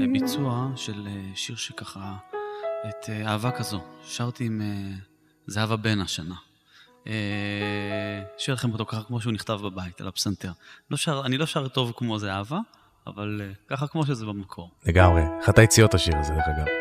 ביצוע של שיר שככה, את אהבה כזו, שרתי עם זהבה בן השנה. שיר לכם אותו ככה כמו שהוא נכתב בבית, על הפסנתר. אני לא שר טוב כמו זהבה, אבל ככה כמו שזה במקור. לגמרי, אחת היציאות השיר הזה, דרך אגב.